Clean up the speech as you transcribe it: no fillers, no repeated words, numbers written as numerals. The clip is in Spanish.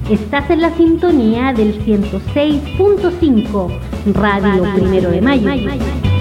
Estás en la sintonía del 106.5, Radio 1 de Mayo.